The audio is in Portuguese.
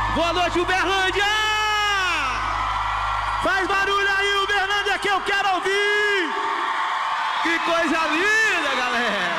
Boa noite, Uberlândia! Faz barulho aí, Uberlândia, que eu quero ouvir! Que coisa linda, galera!